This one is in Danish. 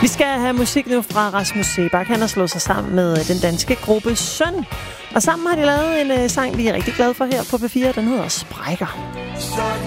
Vi skal have musik nu fra Rasmus Seebach. Han har slået sig sammen med den danske gruppe Søn. Og sammen har de lavet en sang, vi er rigtig glade for her på P4. Den hedder Sprækker.